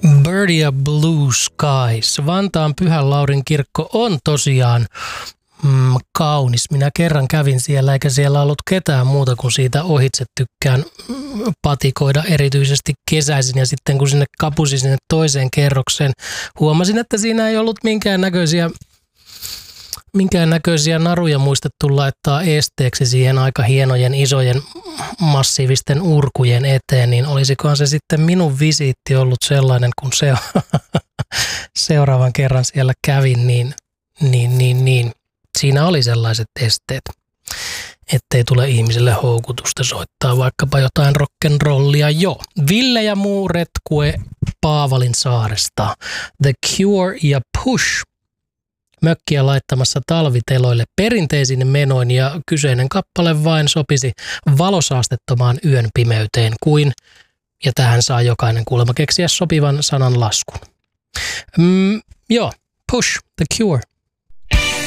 Birdia Blue Skies. Vantaan Pyhän Laurin kirkko on tosiaan kaunis. Minä kerran kävin siellä, eikä siellä ollut ketään muuta kuin siitä ohitse tykkään patikoida erityisesti kesäisin. Ja sitten kun sinne kapusin sinne toiseen kerrokseen, huomasin, että siinä ei ollut minkäännäköisiä naruja muistettu laittaa esteeksi siihen aika hienojen, isojen, massiivisten urkujen eteen, niin olisikohan se sitten minun visiitti ollut sellainen, kun seuraavan kerran siellä kävin, niin siinä oli sellaiset esteet, ettei tule ihmisille houkutusta soittaa vaikkapa jotain rock'n'rollia jo. Ville ja muu retkue Paavalin saaresta. The Cure ja Push. Mökkiä laittamassa talviteloille perinteisin menoin ja kyseinen kappale vain sopisi valosaastettomaan yön pimeyteen kuin, ja tähän saa jokainen kuulemma keksiä sopivan sanan laskun. Push, The Cure.